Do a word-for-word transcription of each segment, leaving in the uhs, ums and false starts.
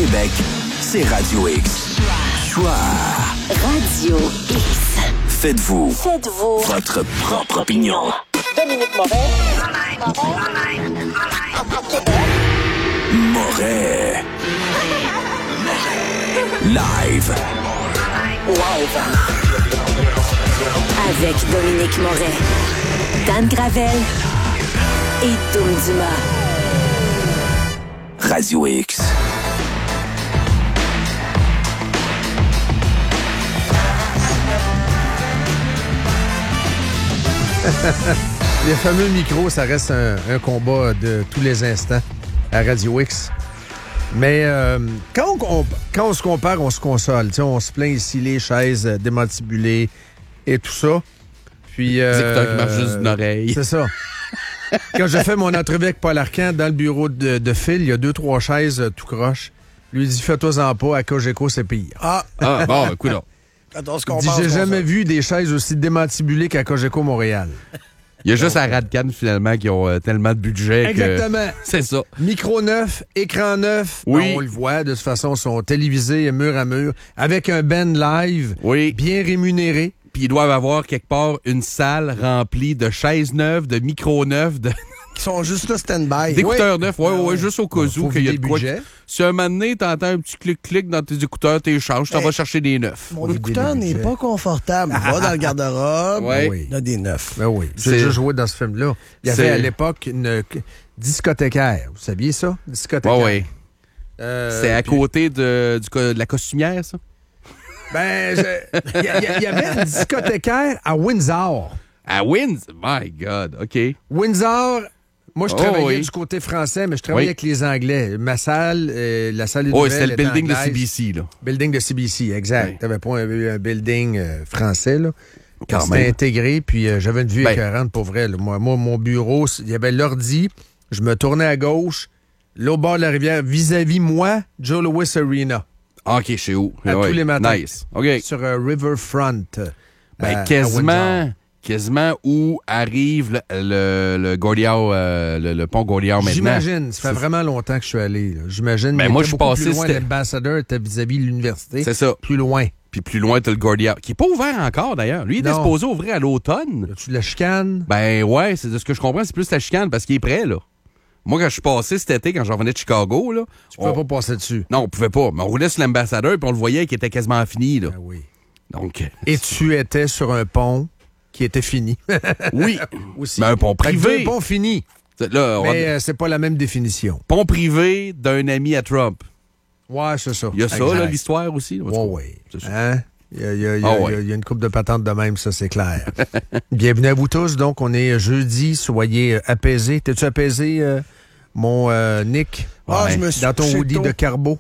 Québec, c'est Radio X. Choix. Radio X. Faites-vous. Faites-vous. Votre propre opinion. Dominique Moret. Moret. Live. Live. Avec Dominique Moret, Dan Gravel et Dom Dumas. Radio X. Les fameux micros, ça reste un, un combat de tous les instants à Radio X. Mais euh, quand, on, quand on se compare, on se console. T'sais, on se plaint ici, les chaises démantibulées et tout ça. Puis, euh, TikTok qui marche juste d'une oreille. C'est ça. Quand j'ai fait mon entrevue avec Paul Arcand dans le bureau de, de Phil, il y a deux, trois chaises euh, tout croche. Lui dit, fais-toi-en pas, à Cogeco, c'est pire. Ah, Ah, bon, écoute là. quand on se Il dit, compare, j'ai on jamais se- vu des chaises aussi démantibulées qu'à Cogeco Montréal. Il y a juste à Radcan, finalement, qui ont euh, tellement de budget Exactement. que... C'est ça. Micro neuf, écran neuf. Oui. Ben, on le voit, de toute façon, sont télévisés mur à mur, avec un band live, Oui. bien rémunéré. Puis ils doivent avoir quelque part une salle remplie de chaises neuves, de micros neufs, de... Qui sont juste là stand-by. d'écouteurs neufs. Ouais, ouais, ouais. juste au cas où Faut qu'il y a de vider quoi. le budget. Si un moment donné, t'entends un petit clic-clic dans tes écouteurs, t'es échanges, t'en Hey. vas chercher des neufs. Mon Vider écouteur le n'est budget. pas confortable. Va dans le garde-robe. Ouais. Oui. Il y a des neufs. Ben oui, j'ai C'est- déjà joué dans ce film-là. Il y avait C'est- à l'époque une discothécaire. Vous saviez ça? Discothécaire. Ouais, ouais. Euh, C'est à puis- côté de, du co- de la costumière, ça? Ben, je- il y, a- il y avait une discothécaire à Windsor. À Winds? My God, OK. Windsor, moi, je Oh, travaillais oui. du côté français, mais je travaillais Oui. avec les Anglais. Ma salle, euh, la salle des Oh, nouvelles c'était le était building de anglaise. C B C, là. Building de C B C, exact. Oui. T'avais pas un, un building euh, français, là. Quand C'était même. intégré, puis euh, j'avais une vue Ben. écœurante pour vrai. là. Moi, moi, mon bureau, il y avait l'ordi, je me tournais à gauche, là, au bord de la rivière, vis-à-vis moi, Joe Louis Arena, Ah, OK, chez où? À Ouais. tous les matins. Nice. OK. sur euh, Riverfront. euh, Ben, à- à quasiment, Windsor. quasiment où arrive le, le, le Gordillard, euh, le, le pont Gordillard maintenant. J'imagine, ça fait vraiment longtemps que je suis allé. là. J'imagine, Ben, il moi, était je suis beaucoup passé, plus loin. c'était- L'ambassadeur était vis-à-vis de l'université. C'est ça. Plus loin. Puis plus loin, t'as le Gordillard, qui est pas ouvert encore, d'ailleurs. Lui, il était Non. supposé ouvrir à l'automne. As-tu de la chicane? Ben ouais, c'est de ce que je comprends, c'est plus la chicane parce qu'il est prêt, là. Moi, quand je suis passé cet été, quand je revenais de Chicago, là... Tu peux on- pas passer dessus. Non, on pouvait pas. Mais on roulait sur l'ambassadeur puis on le voyait qu'il était quasiment fini, là. Ah oui. Donc, Et tu étais sur un pont qui était fini. oui. Aussi. Mais un pont Fait que privé. deux ponts finis. Là, on- Mais euh, c'est pas la même définition. Pont privé d'un ami à Trump. Ouais, c'est ça. Il y a ça, Exact. là, l'histoire aussi. là, en tout Ouais, cas. oui. C'est ça. Hein? Il y a, il y a- il y a- Ah il y a- ouais. il y a une couple de patentes de même, ça, c'est clair. Bienvenue à vous tous. Donc, on est jeudi. Soyez euh, apaisés. T'es-tu apaisé, euh, mon euh, Nick? Ah, Ouais. je me suis Dans ton couché hoodie tôt. de carbo?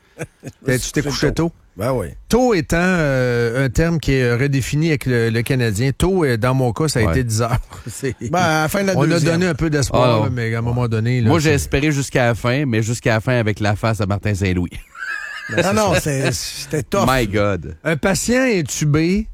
T'es- tu t'es C'est couché tôt? Ben oui. Tôt étant euh, un terme qui est redéfini avec le, le Canadien. Tôt, euh, dans mon cas, ça a Ouais. été dix heures. C'est- Ben, à la fin de la on a deuxième. donné un peu d'espoir, Ah, non. là, mais à un moment donné... Là, Moi, j'ai c'est- espéré jusqu'à la fin, mais jusqu'à la fin avec la face à Martin Saint-Louis. Non, non, c'est- c'était tough. My God. Un patient intubé,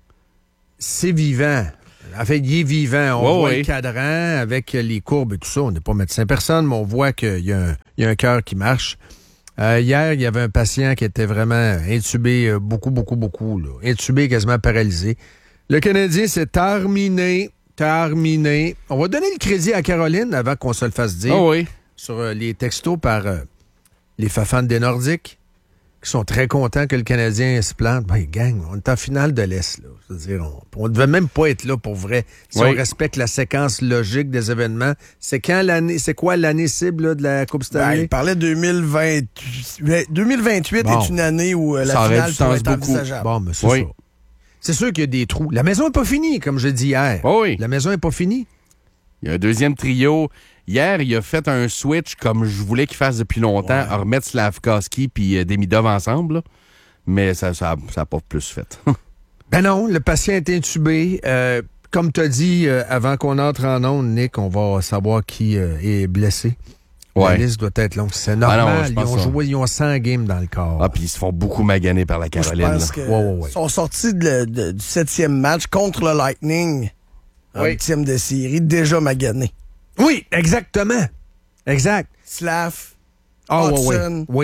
c'est vivant. En fait, il est vivant. On Ouais, voit ouais. le cadran avec les courbes et tout ça. On n'est pas médecin personne, mais on voit qu'il y a un, il y a un cœur qui marche. Euh, hier, il y avait un patient qui était vraiment intubé euh, beaucoup, beaucoup, beaucoup. Là. Intubé, quasiment paralysé. Le Canadien s'est terminé. Terminé. On va donner le crédit à Caroline avant qu'on se le fasse dire. Oh oui. Sur euh, les textos par euh, les fafans des Nordiques qui sont très contents que le Canadien se plante. Ben, gang, on est en finale de l'Est. Là. C'est-à-dire, on ne devait même pas être là pour vrai. Si Oui. on respecte la séquence logique des événements, c'est quand l'année, c'est quoi l'année cible là, de la Coupe Ben, Stanley? il parlait deux mille vingt-huit. deux mille vingt-huit Bon. est une année où euh, la Ça aurait finale du sens pourrait être beaucoup. envisageable. Bon, mais c'est Oui. ça. C'est sûr qu'il y a des trous. La maison n'est pas finie, comme je dis hier. Oh oui. La maison n'est pas finie. Il y a un deuxième trio. Hier, il a fait un switch comme je voulais qu'il fasse depuis longtemps, à remettre Slavkovski puis euh, Demidov ensemble. là. Mais ça n'a ça, ça a pas plus fait. Ben non, le patient est intubé. Euh, comme tu as dit euh, avant qu'on entre en onde, Nick, on va savoir qui euh, est blessé. La Ouais. liste doit être longue. C'est Ah normal. non, je ils pense ont ça. joué, ils ont cent games dans le corps. Ah, puis ils se font beaucoup maganer par la Moi, je Caroline. pense là. que Ouais, ouais, ouais. sont sortis de le- de- du septième match contre le Lightning en Oui. huitième de série, déjà magané. Oui, exactement. Exact. Slav, Ah, ouais, ouais. Hudson. Oui.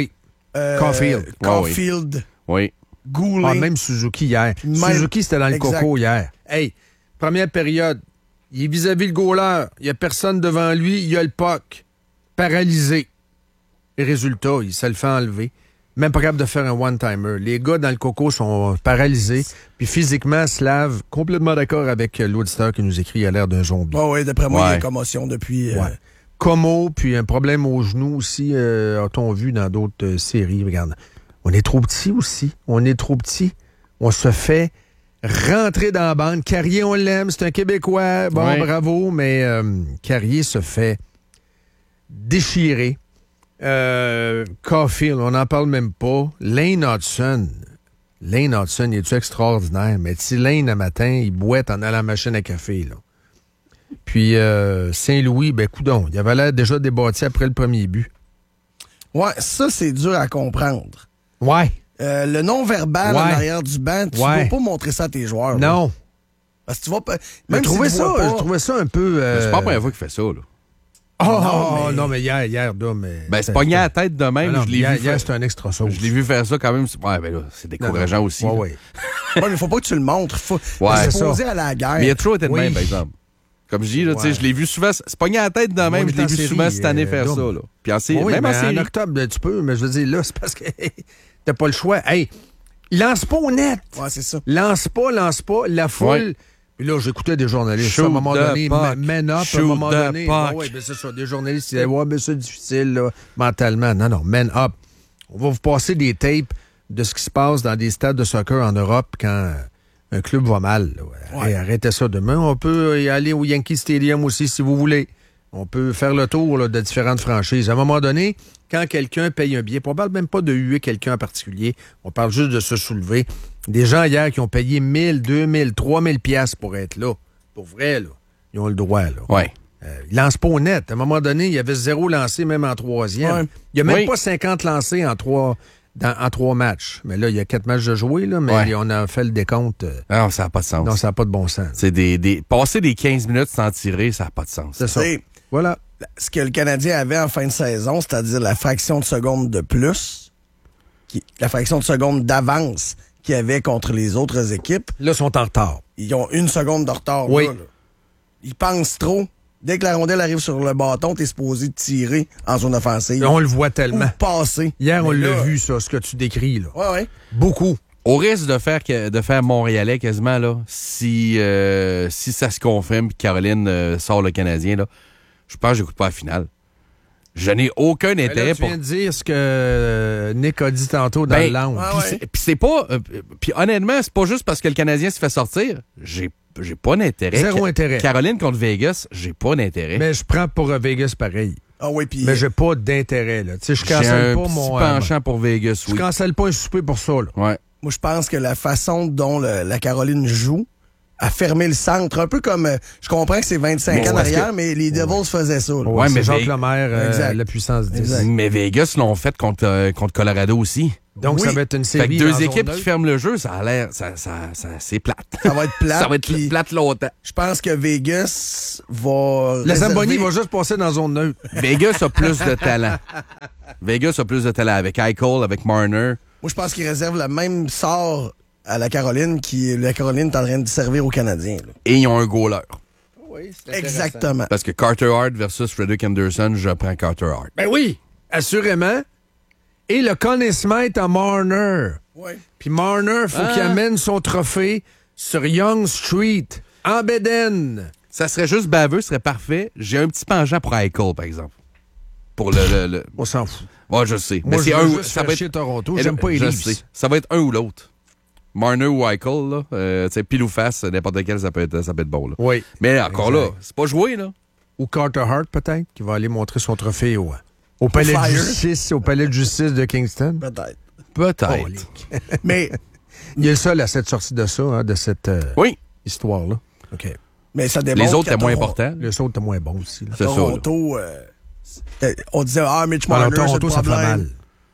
Euh, Caulfield. Caulfield. Oui. Goulet. Ah, même Suzuki hier. Même- Suzuki, c'était dans le Exact. coco hier. Hey, première période, il est vis-à-vis le goaler. Il n'y a personne devant lui. Il y a le puck. Paralysé. Et résultat, il se le fait enlever. Même pas capable de faire un one-timer. Les gars dans le coco sont paralysés. Puis physiquement, Slav, complètement d'accord avec l'auditeur qui nous écrit, il a l'air d'un zombie. Oh, oui, d'après moi, il y a Ouais. une commotion depuis. euh, Ouais. Como, puis un problème au genou aussi, euh, a-t-on vu dans d'autres euh, séries. Regarde, on est trop petit aussi. On est trop petit. On se fait rentrer dans la bande. Carrier, on l'aime, c'est un Québécois. Bon, Ouais. bravo, mais euh, Carrier se fait déchirer. Euh, Caulfield, on n'en parle même pas. Lane Hudson. Lane Hudson, il est extraordinaire. Mais si Lane, un matin, il boite en allant à la machine à café, là. Puis euh, Saint-Louis, ben coudon, il avait l'air déjà débattu après le premier but. Ouais, ça, c'est dur à comprendre. Ouais. Euh, le non-verbal Ouais. en arrière du banc, tu Ouais. vas pas montrer ça à tes joueurs. là. Non. Parce que tu vas pas. J'ai Même trouvé si tu ça, vois pas, je trouvais ça un peu. euh, C'est pas la première fois qu'il fait ça, là. Oh, Non, non, mais- non, mais hier, hier, là, mais. Ben, c'est pogné à la tête de même. Non, non, je l'ai hier, vu, hier, faire- c'est un extra sauce. je l'ai vu faire ça quand même. Ouais, ben là, c'est décourageant aussi. Ouais, là. ouais. Ouais, mais faut pas que tu le montres. Faut Ouais. c'est C'est posé ça. à la guerre. Mais il a toujours été de Oui. même, par exemple. Comme je dis, là, tu sais, Ouais. je l'ai vu souvent. C'est pogné à la tête de Moi, même. il Je l'ai est en vu série, souvent cette année euh, faire Dom. ça, là. Puis en série, Oui, même mais en en, série. octobre, tu peux, mais je veux dire, là, c'est parce que t'as pas le choix. Hey, lance pas au net. Ouais, c'est ça. Lance pas, lance pas. La foule. Ouais. Puis là, j'écoutais des journalistes. Shoot à un moment the donné, puck. ma- man up, à un Shoot moment the donné. puck. Oui, ben c'est ça. Des journalistes, ils disaient, ouais, ben c'est difficile, là, mentalement. Non, non, man up. On va vous passer des tapes de ce qui se passe dans des stades de soccer en Europe quand euh, un club va mal. là. Ouais. Hey, arrêtez ça demain. On peut y aller au Yankee Stadium aussi, si vous voulez. On peut faire le tour là, de différentes franchises. À un moment donné, quand quelqu'un paye un billet, puis on parle même pas de huer quelqu'un en particulier, on parle juste de se soulever. Des gens hier qui ont payé mille, deux mille, trois mille piastres pour être là. Pour vrai, là. Ils ont le droit, là. Ouais. Euh, ils lancent pas au net. À un moment donné, il y avait zéro lancé, même en troisième. Ouais. Il n'y a même Oui. pas cinquante lancés en trois, dans- en trois matchs. Mais là, il y a quatre matchs de jouer, là, mais Ouais. on a fait le décompte. euh, Non, ça n'a pas de sens. non, ça n'a pas de bon sens. C'est des, des... Passer des quinze minutes sans tirer, ça n'a pas de sens. C'est ça. C'est Voilà. ce que le Canadien avait en fin de saison, c'est-à-dire la fraction de seconde de plus, qui- la fraction de seconde d'avance qu'il y avait contre les autres équipes. Là, ils sont en retard. Ils ont une seconde de retard. Oui. Là, là. Ils pensent trop. Dès que la rondelle arrive sur le bâton, t'es supposé tirer en zone offensive. On le voit Ou tellement. passer. Hier, on Mais l'a là, vu, ça, ce que tu décris, là. Ouais, ouais. Beaucoup. Au risque de faire, que- de faire Montréalais quasiment, là, si, euh, si ça se confirme que Caroline euh, sort le Canadien, là, je pense que j'écoute pas la finale. Je n'ai aucun Mais intérêt là, tu pour... viens de dire ce que euh, Nick a dit tantôt dans Ben, le lounge. ouais, Puis ouais. c'est- puis c'est pas... euh, puis honnêtement, c'est pas juste parce que le Canadien se fait sortir. J'ai j'ai pas d'intérêt. Zéro Ca- intérêt. Caroline contre Vegas, j'ai pas d'intérêt. Mais je prends pour euh, Vegas pareil. Ah oui, puis Mais j'ai pas d'intérêt, là. Tu sais, je J'ai cancelle un pas petit mon... euh, penchant pour Vegas, je oui. cancelle pas un souper pour ça, là. Ouais. moi, je pense que la façon dont le- la Caroline joue a fermé le centre, un peu comme... euh, je comprends que c'est vingt-cinq Mais ans parce derrière, que- mais les Devils faisaient ça. là. Ouais, Ouais, c'est mais Jacques Ve- Lemaire, euh, Exact. la puissance dix. Exact. Mais Vegas l'ont fait contre, euh, contre Colorado aussi. Donc, Oui. ça va être une Fait série que deux en zone équipes neutre. qui ferment le jeu, ça a l'air... Ça, ça, ça, c'est plate. Ça va être plat. ça va être puis plate longtemps. Je pense que Vegas va... La réserver- Zamboni va juste passer dans zone neutre. Vegas a plus de talent. Vegas a plus de talent avec Eichel, avec Marner. Moi, je pense qu'ils réservent le même sort à la Caroline qui la Caroline est en train de servir aux Canadiens. là. Et ils ont un goaler. Oui, Exactement. Parce que Carter Hart versus Frederick Anderson, je prends Carter Hart. Ben oui, assurément. Et le Conn Smythe à Marner. Ouais. Puis Marner, faut Ah. qu'il amène son trophée sur Young Street, en Bédène. Ça serait juste baveux, ce serait parfait. J'ai un petit penchant pour Eichel, par exemple. Pour le... le, le... On s'en fout. Ouais, je sais. Moi, Mais c'est je un veux ou- juste ça faire va être... chier Toronto. Eh, J'aime pas les je Leafs. sais. Ça va être un ou l'autre. Marner ou Eichel, là. Euh, tu sais, pile ou face, n'importe lequel, ça peut être, ça peut être bon, là. Oui. Mais encore Exact. là, c'est pas joué, là. Ou Carter Hart, peut-être, qui va aller montrer son trophée au, au palais de Flyers. justice, au palais de justice de Kingston. Peut-être. Peut-être. Oh, Mais, Il est le seul à cette sortie de ça, hein, de cette euh, Oui. histoire-là. OK. mais ça démontre Les autres qu'à étaient moins Toron- importants. Le saut était moins bon aussi. là. C'est ça, là. Toronto, euh, euh, on disait, ah, Mitch Alors, Marner, c'est le Toronto, ça fait problème. mal.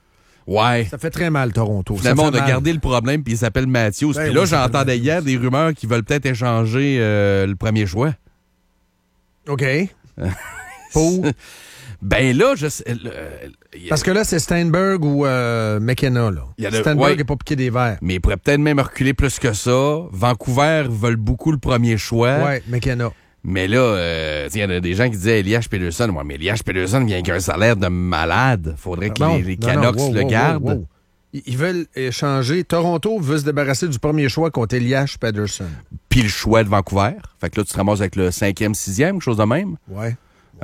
Ouais. Ça fait très mal, Toronto. Ça Finalement, fait on a mal. gardé le problème, puis il s'appelle Matthews. Ben Puis là, oui, ça j'entendais s'appelle hier des rumeurs qui veulent peut-être échanger euh, le premier choix. OK. Pour. Ben là, je sais... le- il y a- Parce que là, c'est Steinberg ou euh, McKenna. Là. Il y a le- Steinberg ouais. n'est pas piqué des verres. Mais il pourrait peut-être même reculer plus que ça. Vancouver veulent beaucoup le premier choix. Ouais, McKenna. Mais là, euh, il y en a des gens qui disaient Elias Peterson. Ouais, mais Elias Peterson vient avec un salaire de malade. Faudrait que Non, les, les non, non, Canucks wow, le wow, gardent. wow, wow. Ils ils veulent échanger. Toronto veut se débarrasser du premier choix contre Elias Pettersson. Puis le choix de Vancouver. Fait que là, tu te ramasses avec le cinquième, sixième, quelque chose de même. Ouais.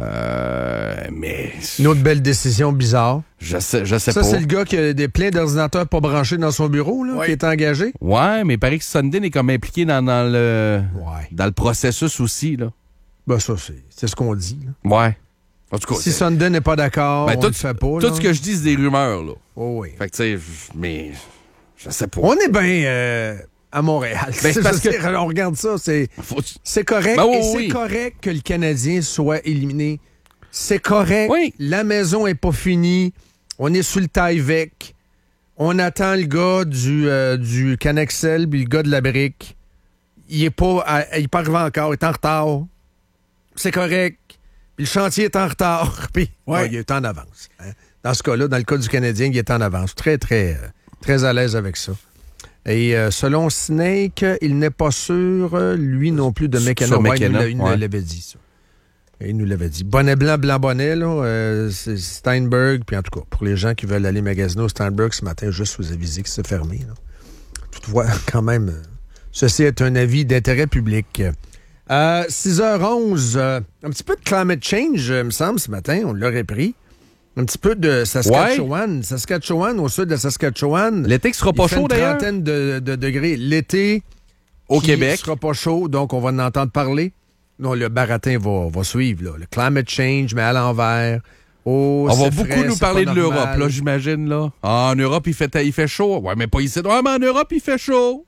Euh, mais Une autre belle décision bizarre. je sais, je sais Ça, pas. c'est le gars qui a des plein d'ordinateurs pas branchés dans son bureau, là, Ouais. qui est engagé. Ouais, mais il paraît que Sundin est comme impliqué dans, dans le Ouais. dans le processus aussi, là. Ben, ça, c'est, c'est ce qu'on dit. là. Ouais. En tout cas, Si c'est- Sundin n'est pas d'accord, ben, on tout, le fait pas. tout là. ce que je dis, c'est des rumeurs, là. Oh, oui. Fait que, tu sais, je- mais je sais pas. On est bien euh, à Montréal. Ben, c'est parce Je veux que- dire, on regarde ça, c'est, Faut- c'est correct. Ben oui, et c'est oui. correct que le Canadien soit éliminé. C'est correct. Oui. La maison est pas finie. On est sur le taille-vec. On attend le gars du, euh, du Canexel puis le gars de la brique. Il est pas, à- il est pas arrivé encore. Il est en retard. C'est correct. Puis le chantier est en retard. Puis Ouais. ouais, il est en avance. hein. Dans ce cas-là, dans le cas du Canadien, il est en avance. Très, très, euh, très à l'aise avec ça. Et euh, selon Snake, il n'est pas sûr, euh, lui non plus, de Sur McKenna. Ouais, il nous McKenna, l'a- il nous ouais. l'avait dit, ça. Il nous l'avait dit. Bonnet blanc, blanc bonnet, là, euh, c'est Steinberg. Puis en tout cas, pour les gens qui veulent aller magasiner au Steinberg ce matin, juste vous aviser que c'est fermé. Là. Toutefois, quand même, euh, ceci est un avis d'intérêt public. Euh, six heures onze, euh, un petit peu de climate change, euh, me semble, ce matin, on l'aurait pris. Un petit peu de Saskatchewan. Saskatchewan, au sud de Saskatchewan. L'été qui sera pas il fait chaud, une d'ailleurs, trentaine de, de degrés. L'été, au qui Québec. sera pas chaud, donc on va en entendre parler. Non, le baratin va, va suivre, là. Le climate change, mais à l'envers. Oh, On va c'est beaucoup frais, nous c'est parler pas de l'Europe, normal. là, j'imagine, là. Ah, en Europe, il fait, il fait chaud. Ouais, mais pas ici. Ouais, mais en Europe, il fait chaud.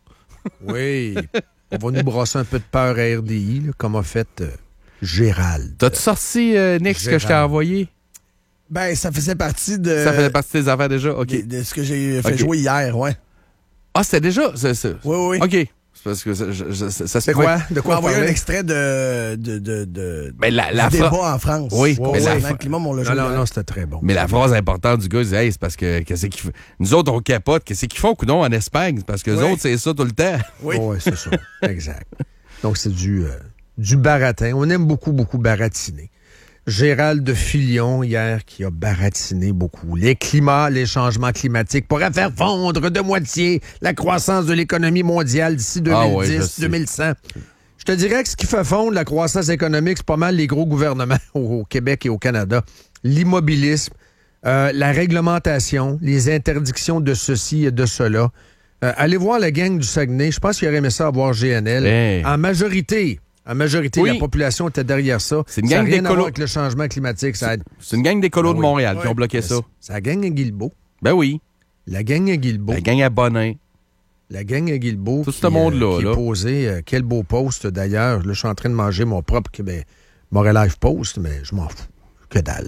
Oui. On va nous brasser un peu de peur à R D I, là, comme a fait euh, Gérald. T'as-tu sorti, euh, Nick, ce que je t'ai Gérald. envoyé? Ben, ça faisait partie de, Ça faisait partie de tes affaires déjà? OK. de, de ce que j'ai fait Ok. jouer hier, ouais. Ah, c'était déjà? c'est- c'est- Oui, oui. OK. C'est parce que ça, je- je- ça, ça se C'est quoi? De On quoi m'a envoyé un parler? extrait de, de, de, de, Mais la, la du phra- débat en France. Oui, Ouais, mais la ouais, phra- dans le climat, on l'a Non, joué non, hier. non, c'était très bon. Mais la phrase importante du gars, il dit, hey, c'est parce que qu'est-ce qu'ils font? Nous autres, on capote. Qu'est-ce qu'ils font, coudonc, en Espagne? C'est parce que les Oui. autres, c'est ça tout le temps. Oui. Oui, c'est ça. Exact. Donc, c'est du, euh, du baratin. On aime beaucoup, beaucoup baratiner. Gérald de Filion, hier, qui a baratiné beaucoup. Les climats, les changements climatiques pourraient faire fondre de moitié la croissance de l'économie mondiale d'ici Ah ouais, je deux mille dix, sais. deux mille cent. Je te dirais que ce qui fait fondre la croissance économique, c'est pas mal les gros gouvernements au, au Québec et au Canada. L'immobilisme, euh, la réglementation, les interdictions de ceci et de cela. Euh, allez voir la gang du Saguenay. Je pense qu'il aurait aimé ça avoir G N L. Hey. En majorité, en majorité, Oui. la population était derrière ça. C'est une ça n'a gang rien à d'écolos. voir avec le changement climatique. Ça a... C'est une gang d'écolos Ah de oui. Montréal qui Ouais. ont bloqué ça. C'est la gang à Guilbeault. Ben oui. La gang à Guilbeault. La gang à Bonin. La gang à Guilbeault. Tout qui, ce monde-là, euh, qui là. est posé. euh, quel beau post, d'ailleurs. Là, je suis en train de manger mon propre ben, Montréal Life Post, mais je m'en fous. Que dalle.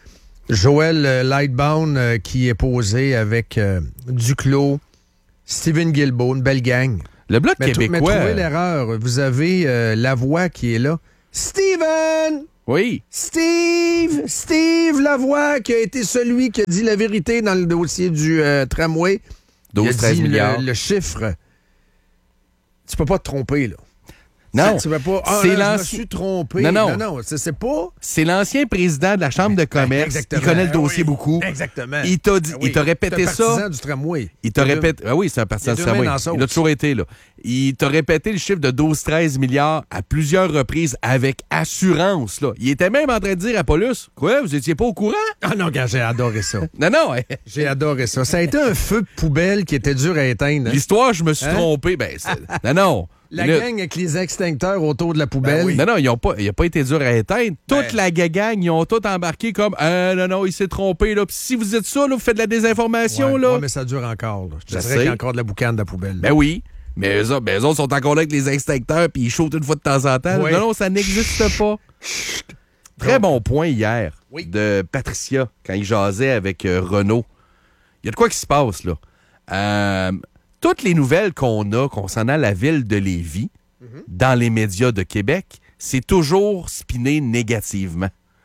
Joël euh, Lightbound euh, qui est posé avec euh, Duclos, Steven Guilbeault, une belle gang. Le Bloc Mais, trou- mais québécois. trouvez l'erreur. Vous avez euh, Lavoie qui est là. Steven! Oui. Steve! Steve Lavoie, qui a été celui qui a dit la vérité dans le dossier du euh, tramway. Il a douze treize dit le- milliards. Le, chiffre. Tu peux pas te tromper, là. Non. Tu vas pas. Ah, C'est là, je me l'ancien- suis trompé. Non, non. Non, non, c'est c'est pas. C'est l'ancien président de la Chambre de commerce. Exactement. Il connaît le Ah dossier oui. beaucoup. Exactement. Il t'a dit- Ah il t'a répété C'est un ça. partisan du tramway. Il t'a Il y a deux- répété. Ah oui, c'est un partisan il y de a deux mains tramway. dans la sauce. Il a toujours été, là. Il t'a répété le chiffre de douze treize milliards à plusieurs reprises avec assurance, là. Il était même en train de dire à Paulus, quoi, vous étiez pas au courant? Ah non, gars, j'ai adoré ça. Non, non, hein. J'ai adoré ça. Ça a été un feu de poubelle qui était dur à éteindre. hein. L'histoire, je me suis Hein? trompé. Ben, c'est- non, non. La Là- gang avec les extincteurs autour de la poubelle. Ben oui. Non, non, ils ont pas, il n'a pas été dur à éteindre. Toute Ben- la gang, ils ont tout embarqué comme ah, non, non, il s'est trompé. Là. Puis si vous êtes ça, là, vous faites de la désinformation. Ouais, là. ouais, mais ça dure encore. Là. Je te Je dirais sais. qu'il y a encore de la boucane de la poubelle. Ben oui. Mais eux, autres, ben, eux autres sont encore là avec les extincteurs puis ils shootent une fois de temps en temps. Oui. Non, non, ça n'existe pas. Très bon point hier Oui. de Patricia quand il jasait avec euh, Renaud. Il y a de quoi qui se passe, là. Euh, toutes les nouvelles qu'on a concernant la ville de Lévis dans les médias de Québec, c'est toujours spiné négativement.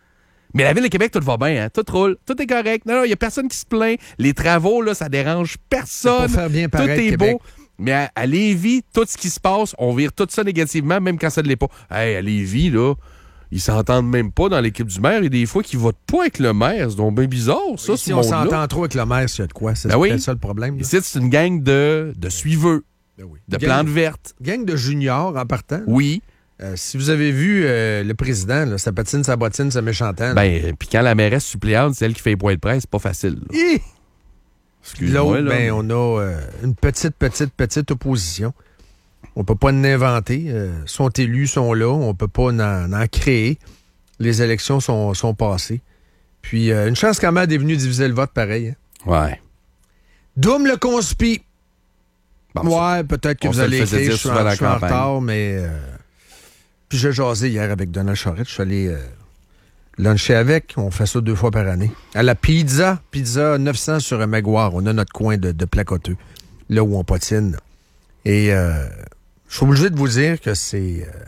Mais la Ville de Québec, tout va bien, hein? Tout roule, tout est correct. Non, non, il n'y a personne qui se plaint. Les travaux, là, ça dérange personne. C'est pour faire bien tout paraître, est Québec. beau. Mais à, à Lévis, tout ce qui se passe, on vire tout ça négativement, même quand ça ne l'est pas. Hey, à Lévis, là, ils s'entendent même pas dans l'équipe du maire. Il y a des fois qu'ils votent pas avec le maire. C'est donc bien bizarre, ça, Si ce on monde-là. s'entend trop avec le maire, c'est de quoi? C'est Ben oui. peut-être ça le problème. là. Ici, c'est une gang de, de suiveux, Ben oui. de Gang- plantes vertes. Gang de juniors en partant. Oui. Euh, si vous avez vu euh, le président, là, sa patine, sa bottine, sa méchantane. Ben, puis quand la mairesse suppléante, c'est elle qui fait les points de presse, c'est pas facile. là. Hi! Excuse-moi, L'autre, là. ben, on a euh, une petite, petite, petite opposition. On peut pas en inventer. Euh, sont élus, sont là. On peut pas en, en créer. Les élections sont, sont passées. Puis, euh, une chance quand même est venue diviser le vote pareil. Hein. Ouais. Doom le conspi. Bon, ça- ouais, peut-être que on vous se le allez faisait écrire, dire je suis souvent en, dans la je suis en campagne. retard, mais... euh, Puis j'ai jasé hier avec Donald Charette. Je suis allé euh, luncher avec. On fait ça deux fois par année. À la pizza. Pizza neuf cents sur un Maguire. On a notre coin de, de placoteux. Là où on patine. Et euh, je suis obligé de vous dire que c'est... euh,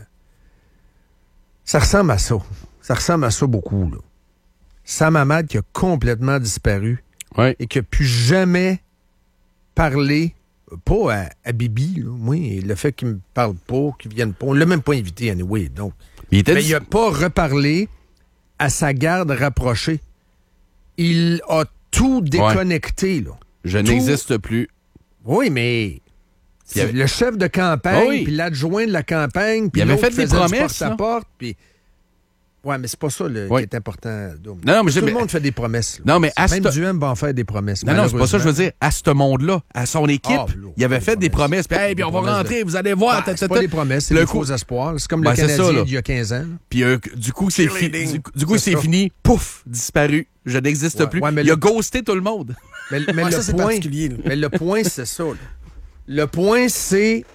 ça ressemble à ça. Ça ressemble à ça beaucoup, là. Sam Hamad qui a complètement disparu Ouais. et qui n'a plus jamais parlé, pas à, à Bibi, là, moi, et le fait qu'il me parle pas, qu'il vienne pas, on l'a même pas invité, anyway, donc. Il était Mais il n'a pas reparlé à sa garde rapprochée. Il a tout déconnecté, là. Je Tout- n'existe plus. Oui, mais Il y avait- le chef de campagne, Ah oui. puis l'adjoint de la campagne, puis Il avait l'autre fait qui des faisait du promesses, porte-à-porte, puis... Ouais, mais c'est pas ça le, Oui. qui est important, Dom. Non, non, mais Tout j'ai- le mais- monde fait des promesses. là. Non, mais à Même ce- Duhem va en faire des promesses. Non, non, c'est pas ça que je veux dire. À ce monde-là, à son équipe, Ah, là, il avait des fait des promesses. promesses. Puis, hey, puis on va Des promesses rentrer, de- vous allez voir. Ben, ta, c'est ta, pas ta. des promesses, c'est Le des coup- faux espoirs. C'est comme Ben, le c'est ça, Canadien là. d'il y a quinze ans. là. Puis euh, du coup, c'est fini. Cheerleading. Du, du coup, C'est c'est ça. fini. Pouf, disparu. Je n'existe Ouais, plus. ouais, mais il a le- ghosté tout le monde. Mais, mais Ouais, le ça, c'est point, particulier, là. mais le point, c'est ça. là. Le point, c'est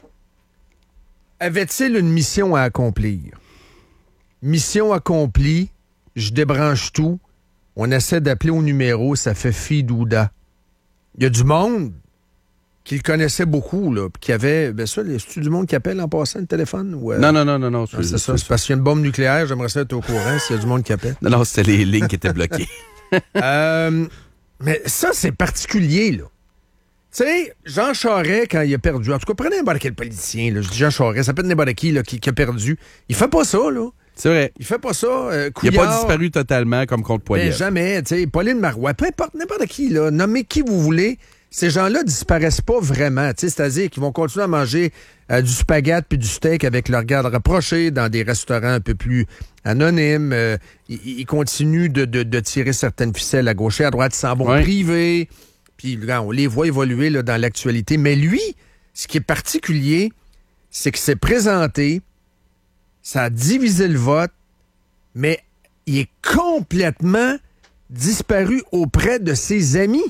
avait-il une mission à accomplir? Mission accomplie, je débranche tout, on essaie d'appeler au numéro, ça fait Fidouda. Il y a du monde qui le connaissait beaucoup, là, puis qui avait, ben ça, c'est-tu du monde qui appelle en passant le téléphone? Ou, euh, Non, non, non, non, non. ah, c'est ça, c'est parce qu'il y a une bombe nucléaire, j'aimerais ça être au courant s'il y a du monde qui appelle. Non, non, c'était les lignes qui étaient bloquées. Euh, mais ça, c'est particulier, là. Tu sais, Jean Charest, quand il a perdu, en tout cas, prenez n'importe quel politicien, là, je dis Jean Charest, ça peut être n'importe qui, là, qui, qui a perdu. Il fait pas ça, là. C'est vrai. Il fait pas ça. Euh, Il n'a pas Couillard, disparu totalement comme contre ben, Poilievre. jamais, tu sais, Pauline Marois, peu importe, n'importe qui, là, nommez qui vous voulez, ces gens-là disparaissent pas vraiment, tu sais, c'est-à-dire qu'ils vont continuer à manger euh, du spaghetti puis du steak avec leur garde rapprochée dans des restaurants un peu plus anonymes. Euh, ils, ils continuent de, de- de tirer certaines ficelles à gauche et à droite, ils s'en vont Ouais. privés. Puis là, on les voit évoluer là, dans l'actualité. Mais lui, ce qui est particulier, c'est que c'est présenté, ça a divisé le vote, mais il est complètement disparu auprès de ses amis.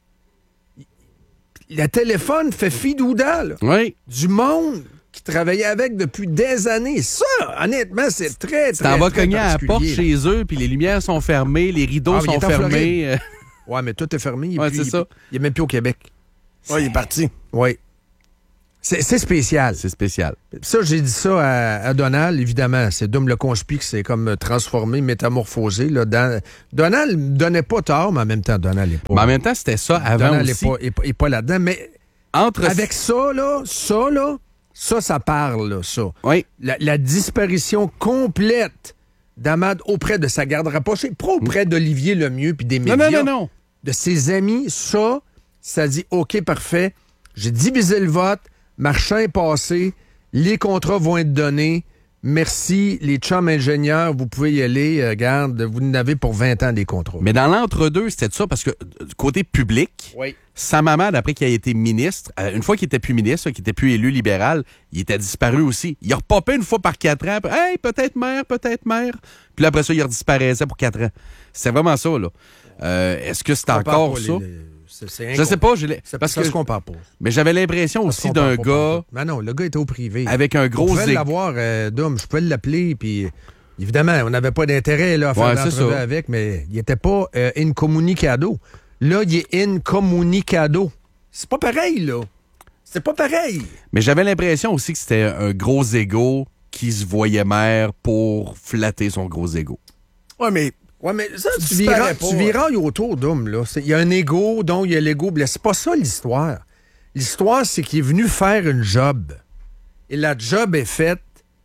Le téléphone fait fidouda, là. Oui. Du monde qui travaillait avec depuis des années. Ça, honnêtement, c'est très, Tu très, t'en vas très cogner à la porte particulier, là. chez eux, puis les lumières sont fermées, les rideaux Ah, mais il sont est en Floride. fermés. euh, Ouais, mais tout est fermé. Il est Ouais, plus- c'est il- ça. Il est même plus au Québec. Ouais, il est parti. Oui. C'est c'est spécial. C'est spécial. Ça, j'ai dit ça à, à Donald, évidemment. C'est Dom le conspi qui s'est comme transformé, métamorphosé. Là, dans... Donald ne donnait pas tort, mais en même temps, Donald n'est pas... Mais en même temps, c'était ça avant Donald aussi. n'est pas, est pas- est pas là-dedans. Mais Entre... avec ça, là, ça, là, ça, ça parle, là, ça. Oui. La, la disparition complète d'Ahmad auprès de sa garde rapprochée, pas auprès d'Olivier Lemieux puis des Non, médias. non, non, non. De ses amis, ça, ça dit OK, parfait. J'ai divisé le vote, Marchand est passé, les contrats vont être donnés. Merci, les chums ingénieurs, vous pouvez y aller. Euh, Regarde, vous en avez pour vingt ans des contrats. Mais dans l'entre-deux, c'était ça, parce que euh, du côté public, Oui. Sam Hamad, après qu'il a été ministre, euh, une fois qu'il était plus ministre, qu'il était plus élu libéral, il était disparu aussi. Il a repopé une fois par quatre ans. puis, Hey, peut-être maire, peut-être maire. Puis là, après ça, il redisparaissait pour quatre ans. C'est vraiment ça, là. Euh, Est-ce que c'est On parle encore pas, ça? les- les- c'est- c'est Je sais pas. je l'ai- C'est parce parce que que qu'on parle pas. Mais j'avais l'impression Parce aussi qu'on d'un parle pas, gars parle pas. Mais non, le gars était au privé. avec un On gros pouvait égo. l'avoir, euh, Dom, je pouvais l'appeler, puis évidemment, on n'avait pas d'intérêt là, à faire Ouais, c'est l'entrevue ça. avec, mais il n'était pas euh, incommunicado. Là, il est incommunicado. C'est pas pareil, là. C'est pas pareil. Mais j'avais l'impression aussi que c'était un gros égo qui se voyait maire pour flatter son gros égo. Ouais, mais Ouais, mais ça, tu, Tu viras, disparais pas, tu ouais. virailles autour d'homme, là. C'est- Il y a un ego, donc il y a l'ego blessé. C'est pas ça l'histoire. L'histoire, c'est qu'il est venu faire une job. Et la job est faite,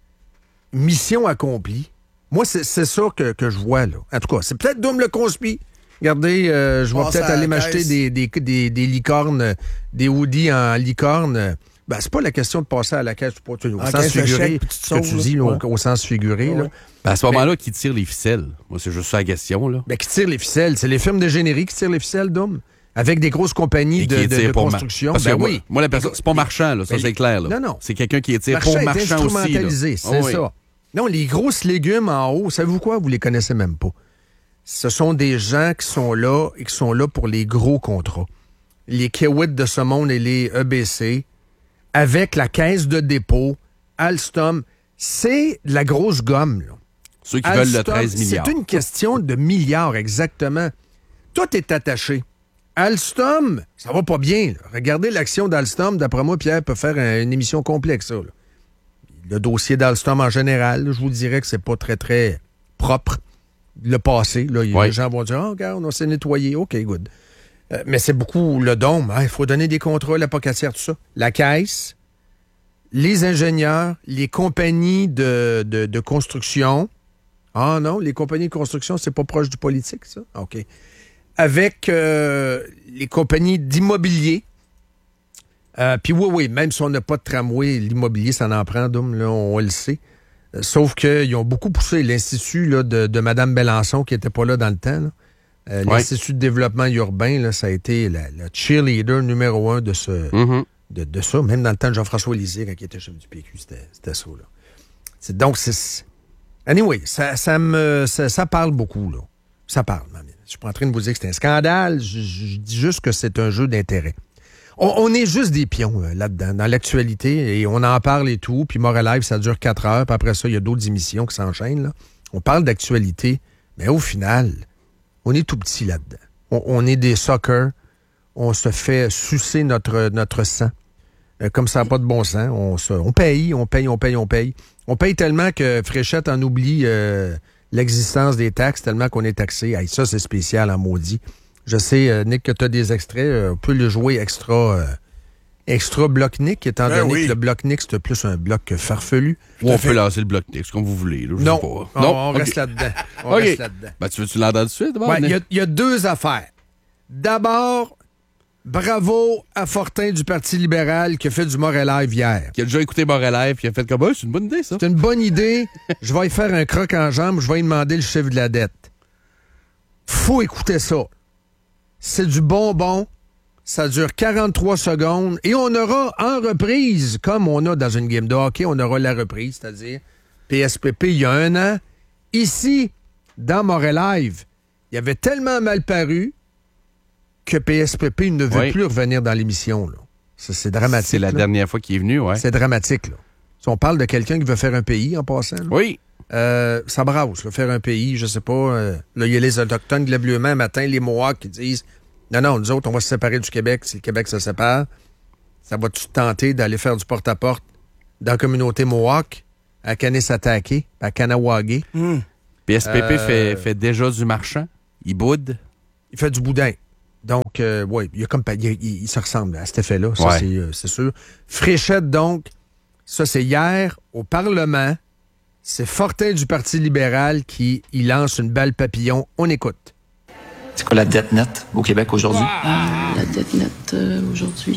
mission accomplie. Moi, c'est c'est ça que, que je vois, là. En tout cas, c'est peut-être Dom le conspire. Regardez, euh, je vais Passe peut-être à la aller m'acheter caisse. des, des, des, des licornes, des hoodies en licorne. Ben, c'est pas la question de passer à la caisse, pas, au En sens caisse de figuré, chèque, puis tu te ce que sauves, tu là. dis, là, au- Ouais. au, sens figuré. Ouais, là. ouais. Ben, à ce moment-là, qui tire les ficelles? Moi, c'est juste ça la question, là. Ben, qui tire les ficelles. C'est les firmes de générique qui tirent les ficelles, Dom. Avec des grosses compagnies Et de, qui de- étire de pour ma- construction. Parce que Ben moi, oui. moi, la personne, c'est pas marchand, là. Ça, Ben, c'est clair, là. non, non. C'est quelqu'un qui étire Marchand pour est marchand aussi, là. instrumentalisé, c'est Oh, oui. ça. Non, les grosses légumes en haut, savez-vous quoi? Vous les connaissez même pas. Ce sont des gens qui sont là et qui sont là pour les gros contrats. Les Kiewit de ce monde et les E B C, avec la caisse de dépôt, Alstom, c'est de la grosse gomme, là. Ceux qui veulent le Alstom, treize milliards. C'est une question de milliards, exactement. Tout est attaché. Alstom, ça va pas bien, là. Regardez l'action d'Alstom. D'après moi, Pierre peut faire un- une émission complexe, ça, là. Le dossier d'Alstom en général, là, je vous dirais que c'est pas très, très propre. Le passé, là, Ouais. les gens vont dire, oh, regarde, on s'est nettoyé, OK, good. Euh, mais c'est beaucoup le dôme. Il faut donner des contrats, la pocatière, tout ça. La caisse, les ingénieurs, les compagnies de, de, de construction. Ah non, les compagnies de construction, c'est pas proche du politique, ça? OK. Avec euh, les compagnies d'immobilier. Euh, Puis oui, oui, même si on n'a pas de tramway, l'immobilier, ça en prend, Dom, là, on, on le sait. Euh, sauf qu'ils ont beaucoup poussé l'Institut là, de, de Mme Bellancon, qui n'était pas là dans le temps. Là. Euh, Ouais. L'Institut de développement urbain, là, ça a été la, la cheerleader numéro un de, ce, Mhm. de, de ça. Même dans le temps de Jean-François Lisée, quand il était chef du P Q, c'était c'était ça. Là. C'est, donc, c'est... Anyway, ça, ça, me, ça, ça parle beaucoup. Là. Ça parle, man. Je suis pas en train de vous dire que c'est un scandale. Je, je dis juste que c'est un jeu d'intérêt. On, on est juste des pions euh, là-dedans, dans l'actualité, et on en parle et tout. Puis Moral Live, ça dure quatre heures. Puis après ça, il y a d'autres émissions qui s'enchaînent. Là. On parle d'actualité, mais au final, on est tout petit là-dedans. On, on est des suckers. On se fait sucer notre, notre sang. Euh, comme ça n'a pas de bon sens. On, se, on paye, on paye, on paye, on paye. On paye tellement que Fréchette en oublie euh, l'existence des taxes, tellement qu'on est taxé. Hey, ça, c'est spécial en maudit. Je sais, euh, Nick, que tu as des extraits. Euh, on peut le jouer extra, euh, extra bloc Nick, étant Ben donné oui. que le bloc Nick, c'est plus un bloc farfelu. Ou on peut lancer le bloc Nix, comme vous voulez. Là, je Non, sais on, pas. on OK. reste là-dedans. On OK. reste là-dedans. Ben, tu veux-tu l'entendre tout de suite? Ouais, Il y, a- il y a deux affaires. D'abord, bravo à Fortin du Parti libéral qui a fait du Moral Live hier. Qui a déjà écouté Moral puis il a fait comme, ah, c'est une bonne idée, ça. C'est une bonne idée. Je vais y faire un croc en jambe. Je vais lui demander le chiffre de la dette. Faut écouter ça. C'est du bonbon. Ça dure quarante-trois secondes. Et on aura en reprise, comme on a dans une game de hockey, on aura la reprise, c'est-à-dire P S P P il y a un an. Ici, dans Moral Live, il avait tellement mal paru que P S P P ne veut Oui. plus revenir dans l'émission. Là. Ça, c'est dramatique. C'est la là. dernière fois qu'il est venu, ouais. C'est dramatique, là. Si on parle de quelqu'un qui veut faire un pays en passant, là, Oui. euh, ça brasse, là, faire un pays, je sais pas. euh, là, il y a les Autochtones, globlement, un matin, les Mohawks qui disent non, non, nous autres, on va se séparer du Québec. Si le Québec se sépare, ça va-tu te tenter d'aller faire du porte-à-porte dans la communauté Mohawk, à Kanesatake, à Kanawagé? P S P P Euh, fait, fait déjà du marchand. Il boude. Il fait du boudin. Donc, euh, oui, il y a comme il, il- il se ressemble à cet effet-là, ça Ouais. c'est, euh, c'est sûr. Fréchette, donc, ça c'est hier au Parlement. C'est Fortin du Parti libéral qui il lance une balle papillon. On écoute. C'est quoi la dette nette au Québec aujourd'hui? La dette nette euh, aujourd'hui.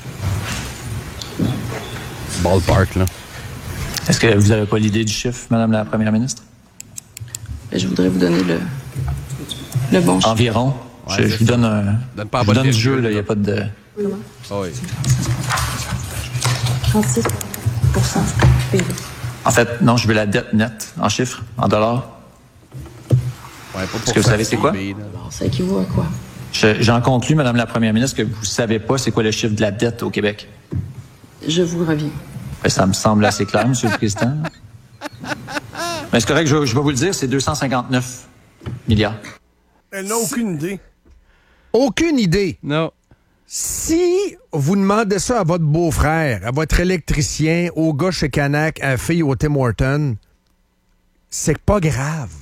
Ballpark, là. Est-ce que vous n'avez pas l'idée du chiffre, Madame la Première ministre? Ben, je voudrais vous donner le, le bon chiffre. Environ. Ouais, je, c'est je vous ça. donne un. Donne pas la je vous bonne donne du virgule, jeu, il n'y là. a pas de. Ah oui. trente-six pour cent P I B. En fait, non, je veux la dette nette en chiffres, en dollars. Ouais, pas pour Est-ce que vous faire savez c'est quoi? P I B, là. Alors, ça équivaut à quoi? Je- J'en conclus, Madame la Première ministre, que vous ne savez pas c'est quoi le chiffre de la dette au Québec. Je vous reviens. Ben, ça me semble assez clair, Monsieur le Président. Mais c'est correct, je, je vais vous le dire, c'est deux cent cinquante-neuf milliards. Elle n'a aucune idée. Aucune idée. Non. Si vous demandez ça à votre beau-frère, à votre électricien, au gars chez Canac, à la fille au Tim Horton, c'est pas grave.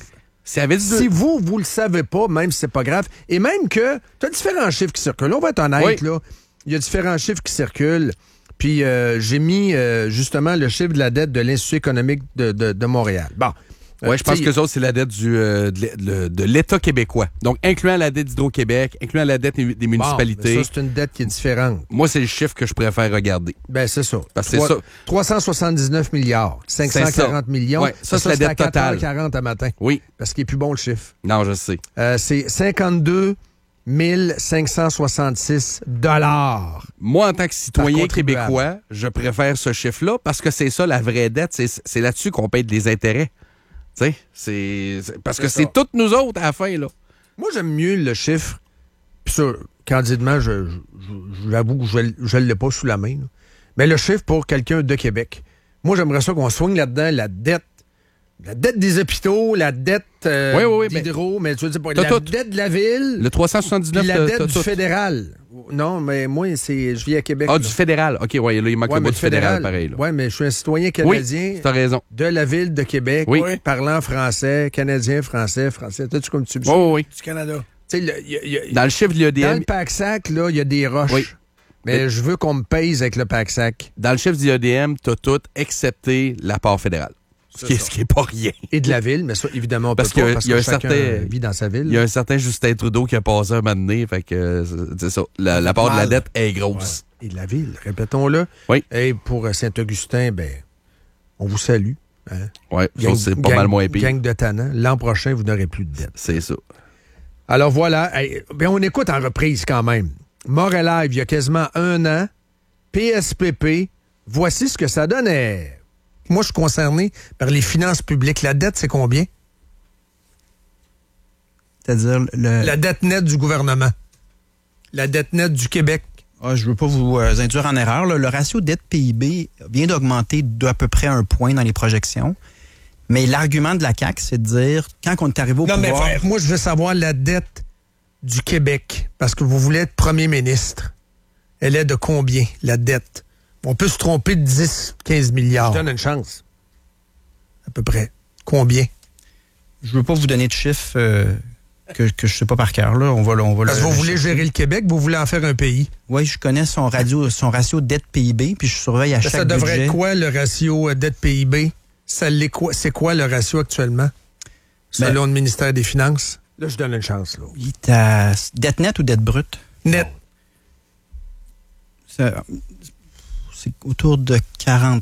Si, avait dit si vous, vous le savez pas, même si c'est pas grave, et même que tu as différents chiffres qui circulent. On va être honnête, Oui. là. Il y a différents chiffres qui circulent. Puis euh, j'ai mis euh, justement le chiffre de la dette de l'Institut économique de, de, de Montréal. Bon. Oui, Euh, je pense t'sais, que les autres, c'est la dette du, euh, de, l'E- de l'État québécois. Donc, incluant la dette d'Hydro-Québec, incluant la dette des bon, municipalités. mais ça, c'est une dette qui est différente. Moi, c'est le chiffre que je préfère regarder. Ben, c'est ça. Parce que c'est Trois- ça. trois cent soixante-dix-neuf milliards, cinq cent quarante millions. Ouais, ça, c'est la c'était dette à quatre heures totale. quarante à matin. Oui. Parce qu'il est plus bon, le chiffre. Non, je sais. Euh, c'est cinquante-deux mille cinq cent soixante-six dollars. Moi, en tant que citoyen contribuable. québécois, je préfère ce chiffre-là parce que c'est ça, la vraie dette. C'est, c'est là-dessus qu'on paye des intérêts. Tu sais, c'est, c'est- parce que C'est c'est ça. toutes nous autres à la fin, là. Moi, j'aime mieux le chiffre. Puis ça, candidement, je, je- je- j'avoue que je ne l'ai pas sous la main. là. Mais le chiffre pour quelqu'un de Québec. Moi, j'aimerais ça qu'on soigne là-dedans la dette. La dette des hôpitaux, la dette euh, Oui, oui, oui, mais- d'hydro, mais tu veux dire pas, T'as la tout. dette de la ville, Le trois cent soixante-dix-neuf, puis la t'as- dette t'as du tout. fédéral. Non, mais moi, c'est, je vis à Québec. Ah, là. du fédéral. OK, ouais, là, il manque Ouais, le mais bout le du fédéral, pareil. Là. Oui, mais je suis un citoyen Oui, canadien t'as raison. de la ville de Québec, Oui. parlant français, canadien, français, français. T'as-tu comme tu Oui, oui, oui. Du Canada. Tu sais, le- y a- y a- Dans le chiffre de l'I A D Dans M, le pack-sac, là, il y a des roches. Oui. Mais Mais- je veux qu'on me pèse avec le pack-sac. dans le chiffre de l'I A D M, t'as tout excepté la part fédérale. Ce qui, est, ce qui est pas rien. Et de la ville, mais ça, évidemment, on Parce peut qu'il y pas, a- parce il y a que un chacun certain- vit dans sa ville. Il y a un certain Justin Trudeau qui a passé un moment donné, fait que euh, c'est- c'est ça. La, la part de la Mal. dette est grosse. Et de la ville, répétons-le. Oui. Et pour euh, Saint-Augustin, ben, on vous salue. Hein? Ouais, Gang- ça, c'est pas gang- mal moins pire. Gang de tannants. L'an prochain, vous n'aurez plus de dette. C'est ça. Alors voilà, hey, ben on écoute en reprise quand même. Montréal Live, il y a quasiment un an, P S P P, voici ce que ça donnait. Moi, je suis concerné par les finances publiques. La dette, c'est combien? C'est-à-dire le. La dette nette du gouvernement. La dette nette du Québec. Ah, je veux pas vous euh, induire en erreur. là. Le ratio dette-P I B vient d'augmenter d'à peu près un point dans les projections. Mais l'argument de la C A Q, c'est de dire, quand on est arrivé au Non, pouvoir... mais moi, je veux savoir la dette du Québec. Parce que vous voulez être premier ministre. Elle est de combien, la dette? On peut se tromper de dix, quinze milliards. Je donne une chance. À peu près. Combien? Je veux pas vous donner de chiffres euh, que, que je sais pas par cœur. Là. On va, on va Parce le- que vous le voulez chercher. gérer le Québec, vous voulez en faire un pays. Oui, je connais son, radio, son ratio dette-P I B, puis je surveille à Ça, chaque ça devrait budget. être quoi, le ratio euh, dette-P I B? Ça l'est quoi? C'est quoi le ratio actuellement? Selon le ministère des Finances? Là, je donne une chance. Là. Il est à dette nette ou dette brute? Net. Ça- C'est autour de quarante.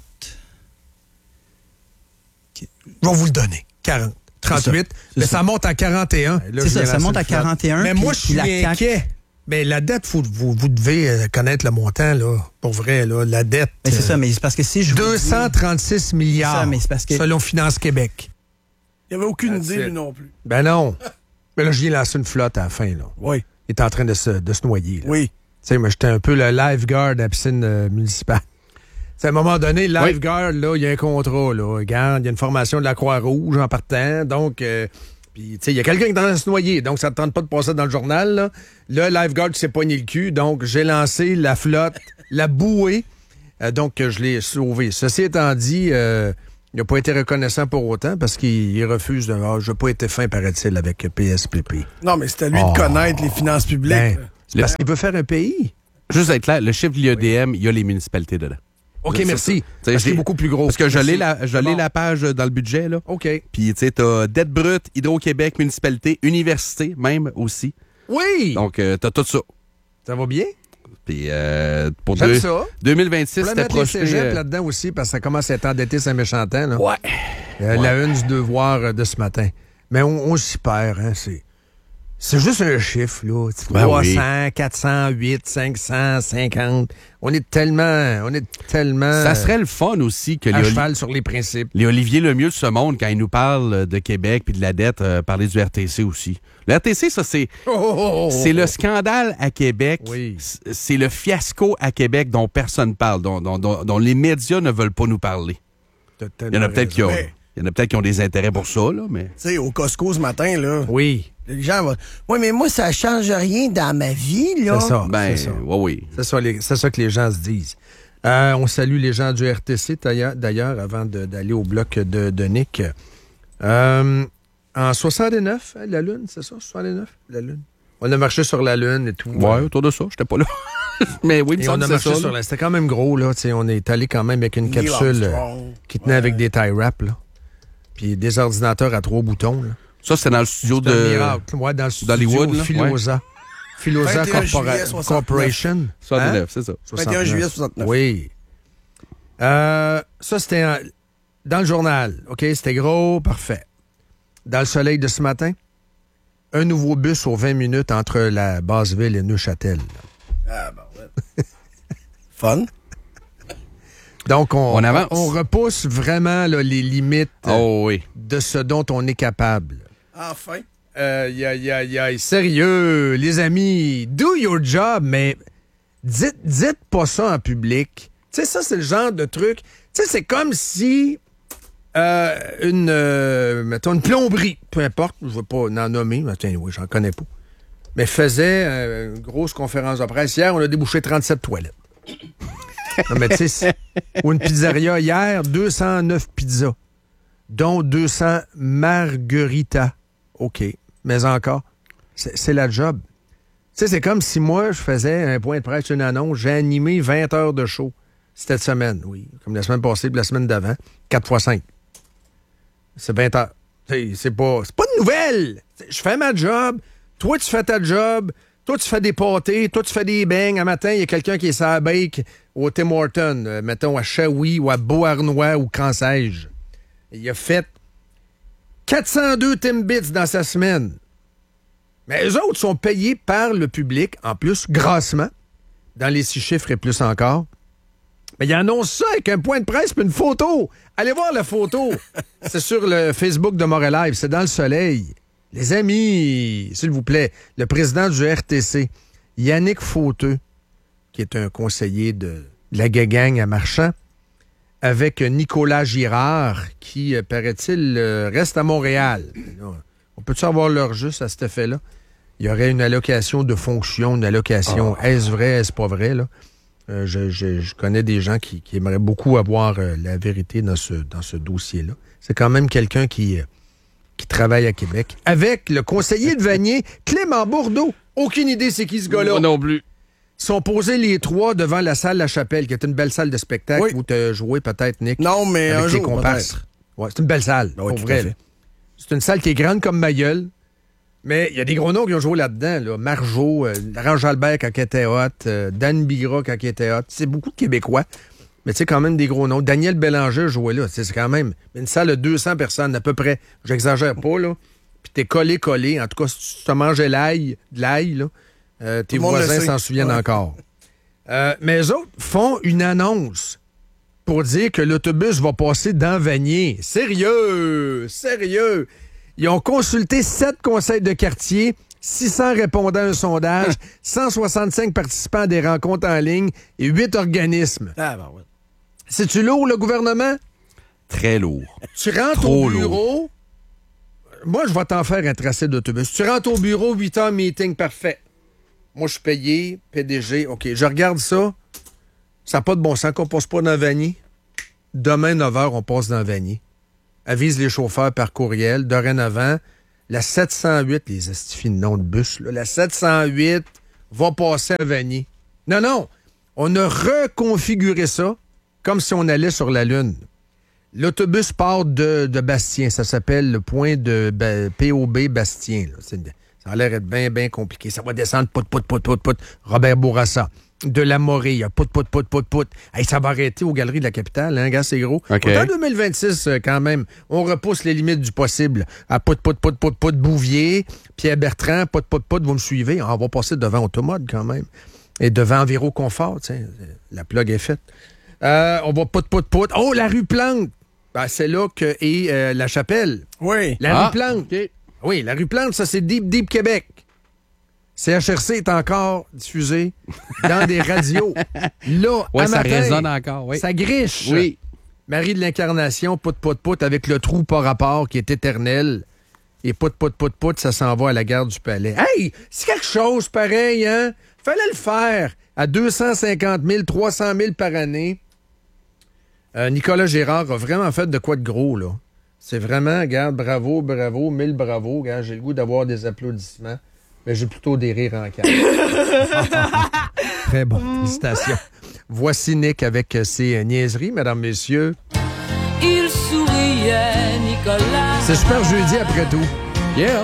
Je vais vous le donner. quarante. trente-huit. C'est Mais ça. ça monte à quarante et un. Là, C'est je ça, viens ça lancer monte une à flotte. quarante et un. Mais puis- moi, je puis suis la C A Q inquiet. Mais la dette, faut, vous, vous devez euh, connaître le montant, là. Pour vrai, là. La dette. Mais c'est euh, ça, mais c'est parce que si je vous deux cent trente-six milliards. C'est ça, mais c'est parce que- Selon Finance Québec. Il n'y avait aucune That's idée, it. lui non plus. Ben non. Mais là, je viens lancer une flotte à la fin, là. Oui, Il est en train de se, de se noyer, là. oui. Tu sais, moi, j'étais un peu le lifeguard à la piscine euh, municipale. C'est à un moment donné, le Oui. lifeguard, là, il y a un contrat, là. Regarde, il y a une formation de la Croix-Rouge en partant. Donc, euh, puis, tu sais, il y a quelqu'un qui est en train de se noyer. Donc, ça ne te tente pas de passer dans le journal, là. Le lifeguard qui s'est pogné le cul. Donc, j'ai lancé la flotte, la bouée. Euh, donc, je l'ai sauvé. Ceci étant dit, euh, il n'a pas été reconnaissant pour autant parce qu'il il refuse de. Ah, je n'ai pas été fin, paraît-il, avec P S P P. Non, mais c'est à lui Oh. de connaître les finances publiques. Ben, là. c'est parce qu'il veut faire un pays. Juste être clair, le chiffre de l'I A D M, il y a les municipalités dedans. OK, C'est merci. ça. T'sais, Parce qu'il est j'ai- beaucoup plus gros. Parce que je l'ai la, je l'ai Bon. la page dans le budget, là. OK. Puis, tu sais, t'as dette brute, Hydro-Québec, municipalité, université, même aussi. Oui! Donc, euh, t'as tout ça. Ça va bien? Puis, euh, pour J'aime deux- ça. deux mille vingt-six, On peut c'était mettre les projeté. cégeps euh, là-dedans aussi parce que ça commence à être endetté, c'est un méchant temps. Là. Ouais. Euh, La une du devoir euh, de ce matin. Mais on, on s'y perd. Hein, c'est, c'est juste un chiffre. Là. Ben trois oui. cents, quatre cent huit, cinq cent cinquante. On est tellement... On est tellement Ça serait le fun aussi que à les, cheval sur les principes. les Olivier Lemieux de ce monde, quand ils nous parlent de Québec puis de la dette, euh, parler du R T C aussi. Le R T C, ça, c'est... Oh, oh, oh, oh, C'est oh. le scandale à Québec. Oui. C- C'est le fiasco à Québec dont personne parle, dont, dont- dont- dont les médias ne veulent pas nous parler. T'as Il y en a tellement peut-être qui ont, raison. Mais- il y en a peut-être qui ont des intérêts pour ça, là, mais... Tu sais, au Costco ce matin, là, Oui, les gens vont. Oui, mais moi, ça change rien dans ma vie, là. c'est ça. Ben, c'est ça. ouais, oui. C'est ça, les- c'est ça que les gens se disent. Euh, on salue les gens du R T C, d'ailleurs, d'ailleurs, avant de- d'aller au bloc de, de Nick. Euh, En soixante-neuf, hein, la Lune, c'est ça, soixante-neuf, la Lune. On a marché sur la Lune et tout. Ouais, autour de ça, j'étais pas là. Mais oui, il me Et on semble a que c'est marché ça. sur là. la... C'était quand même gros, là. T'sais, on est allé quand même avec une Neil capsule euh, Armstrong. qui tenait Ouais. avec des tie wraps, là. Puis des ordinateurs à trois boutons, là. Ça, c'était dans le studio C'est un de miracle. Ouais, dans le studio d'Hollywood, là, Philosa. Philosa vingt et un Corpora- juillet soixante-neuf. Corporation. soixante-neuf, Hein? c'est ça. vingt et un juillet soixante-neuf. Oui. Euh, ça, c'était en- dans le journal. OK, c'était gros, parfait. Dans le soleil de ce matin, un nouveau bus aux vingt minutes entre la Basse-Ville et Neuchâtel. Ah, ben ouais. Fun. Donc, on, On avance. on repousse vraiment là, les limites euh, Oh oui. de ce dont on est capable. Enfin. Aïe, aïe, aïe, aïe. Sérieux, les amis, do your job, mais dites, dites pas ça en public. Tu sais, ça, c'est le genre de truc. Tu sais, c'est comme si euh, une, euh, mettons, une plomberie, peu importe, je ne veux pas en nommer, mais tiens, oui, j'en connais pas, mais faisait euh, une grosse conférence de presse. Hier, on a débouché trente-sept toilettes. Non, mais tu sais, c'est- ou une pizzeria hier, deux cent neuf pizzas, dont deux cents margaritas. OK. Mais encore, c'est c'est la job. Tu sais, c'est comme si moi, je faisais un point de presse, une annonce, j'ai animé vingt heures de show cette semaine, oui. Comme la semaine passée, puis la semaine d'avant, quatre fois cinq. C'est vingt heures. T'sais, C'est pas, c'est pas de nouvelles. T'sais, je fais ma job, toi, tu fais ta job, toi, tu fais des pâtés, toi, tu fais des beignes. Un matin, il y a quelqu'un qui est sur la bake au Tim Hortons, euh, mettons à Shawi ou à Beauharnois ou qu'en sais-je. Il a fait quatre cent deux Timbits dans sa semaine. Mais eux autres sont payés par le public, en plus, grassement, dans les six chiffres et plus encore. Mais ils annoncent ça avec un point de presse et une photo. Allez voir la photo. C'est sur le Facebook de Montréal Live. C'est dans le soleil. Les amis, s'il vous plaît, le président du R T C, Yannick Fauteux, qui est un conseiller de la gang à Marchand, avec Nicolas Girard, qui, euh, paraît-il, euh, reste à Montréal. Là, on peut-tu avoir l'heure juste à cet effet-là? Il y aurait une allocation de fonction, une allocation. Oh. Est-ce vrai, est-ce pas vrai, là? Euh, je, je- je connais des gens qui, qui aimeraient beaucoup avoir euh, la vérité dans ce, dans ce dossier-là. C'est quand même quelqu'un qui, euh, qui travaille à Québec. Avec le conseiller de Vanier, Clément Bourdeau. Aucune idée c'est qui ce gars-là. Moi non plus. Ils sont posés les trois devant la salle La Chapelle, qui est une belle salle de spectacle Oui. où tu as joué peut-être, Nick. Non, mais avec un tes jour, comparses. peut-être. Ouais, c'est une belle salle, Ben oui, pour tout à vrai. fait. là. C'est une salle qui est grande comme ma gueule. Mais il y a des gros noms qui ont joué là-dedans. Là. Marjo, euh, Laurent Jalbert quand il était hot, euh, Dan Bigra quand il était hot. C'est beaucoup de Québécois, mais tu sais, quand même des gros noms. Daniel Bélanger jouait là. C'est quand même une salle de deux cents personnes à peu près. J'exagère pas, là. Puis t'es collé-collé. En tout cas, si tu te mangeais l'ail, de l'ail, là, euh, tes Tout le monde le voisins sait. s'en souviennent Ouais. encore. Euh, mais eux autres font une annonce pour dire que l'autobus va passer dans Vanier. Sérieux! Sérieux! Ils ont consulté sept conseils de quartier, six cents répondants à un sondage, cent soixante-cinq participants à des rencontres en ligne et huit organismes. Ah, ben ouais. C'est-tu lourd, le gouvernement? Très lourd. Tu rentres Trop au bureau. Moi, je vais t'en faire un tracé d'autobus. Tu rentres au bureau, huit heures meeting, parfait. Moi, je suis payé, P D G, OK. Je regarde ça. Ça n'a pas de bon sens qu'on passe pas dans Vanier. Demain, neuf heures, on passe dans Vanier. Avise les chauffeurs par courriel. Dorénavant, la sept cent huit, les estifis de nom de bus, là, la sept cent huit va passer à Vanier. Non, non. On a reconfiguré ça comme si on allait sur la Lune. L'autobus part de, de Bastien. Ça s'appelle le point de ba- P O B Bastien. Là. C'est- Ça a l'air d'être bien, bien compliqué. Ça va descendre, pout, pout, pout, pout, pout. Robert Bourassa. De la Morée, pout, pout, pout, pout, pout. Hey, ça va arrêter aux Galeries de la Capitale, hein, gars, c'est gros. OK. Autant deux mille vingt-six, euh, quand même, on repousse les limites du possible. À pout, pout, pout, pout, pout, Bouvier, Pierre Bertrand, pout, pout, pout, vous me suivez. Ah, on va passer devant Automode, quand même. Et devant Enviro Confort, tiens, la plug est faite. Euh, on va pout, pout, pout. Oh, la rue Plante! Ben, c'est là que est euh, la Chapelle. Oui. La Ah, rue Plante. Oui, la rue Plante, ça, c'est Deep Deep Québec. C H R C est encore diffusé dans des radios. Là, Ouais, à ça matin, résonne encore, oui. Ça griche. Oui. Marie de l'Incarnation, pout, pout, pout, avec le trou par rapport qui est éternel. Et pout, pout, pout, pout, ça s'en va à la gare du Palais. Hey, c'est quelque chose pareil, hein? Fallait le faire à deux cent cinquante mille, trois cent mille par année. Euh, Nicolas Gérard a vraiment fait de quoi de gros, là. C'est vraiment, regarde, bravo, bravo, mille bravo. Regarde, j'ai le goût d'avoir des applaudissements, mais j'ai plutôt des rires en cage. Très bon, félicitations. Voici Nick avec ses niaiseries, mesdames, messieurs. Il souriait, Nicolas. C'est super jeudi après tout. Yeah!